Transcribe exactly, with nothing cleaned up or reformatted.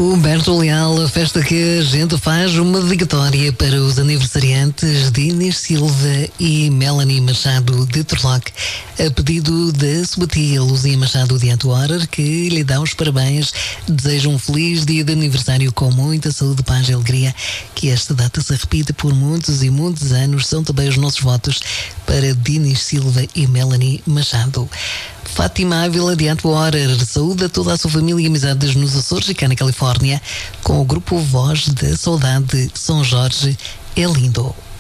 Humberto Leal, a festa que a gente faz, uma dedicatória para os aniversariantes de Inês Silva e Melanie Machado de Torloc, a pedido da sua tia Luzia Machado de Antuorer, que lhe dá os parabéns, deseja um feliz dia de aniversário com muita saúde, paz e alegria, que esta data se repita por muitos e muitos anos. São também os nossos votos para Inês Silva e Melanie Machado. Fátima Ávila de Antuorer saúda toda a sua família e amizades nos Açores e cá na Califórnia com o grupo Voz da Saudade. São Jorge é lindo.